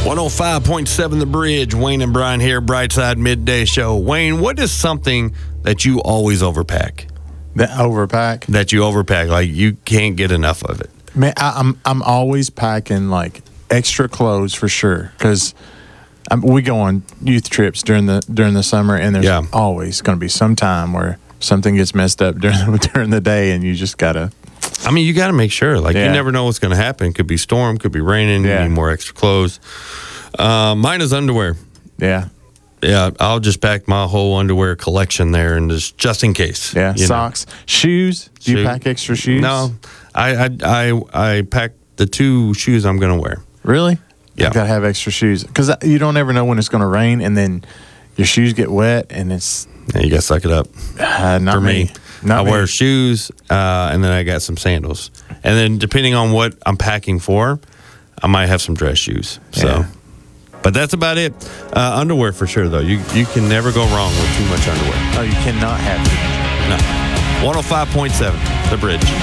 105.7 The Bridge. Wayne and Brian here, Brightside Midday Show. Wayne, what is something that you always overpack? That you overpack, like you can't get enough of it. Man, I'm always packing like extra clothes for sure, because we go on youth trips during the summer, and there's always going to be some time where something gets messed up during the day, and you just gotta. I mean, you got to make sure. Like, you never know what's going to happen. Could be storm, could be raining. You need more extra clothes. Mine is underwear. Yeah. Yeah, I'll just pack my whole underwear collection there, and just in case. Yeah, socks, shoes. Do you pack extra shoes? No, I pack the 2 shoes I'm going to wear. Really? Yeah. You got to have extra shoes, because you don't ever know when it's going to rain, and then your shoes get wet, and it's... Yeah, you got to suck it up. Not for me. I me. wear shoes, and then I got some sandals. And then depending on what I'm packing for, I might have some dress shoes. So, yeah. But that's about it. Underwear for sure, though. You can never go wrong with too much underwear. Oh, you cannot have too much. No. 105.7, The Bridge.